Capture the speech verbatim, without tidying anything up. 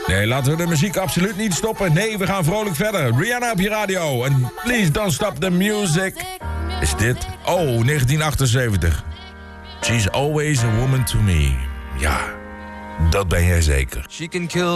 Nee, laten we de muziek absoluut niet stoppen. Nee, we gaan vrolijk verder. Rihanna op je radio. En please don't stop the music. Is dit? Oh, negentien achtenzeventig. She's always a woman to me. Ja, dat ben jij zeker. She can kill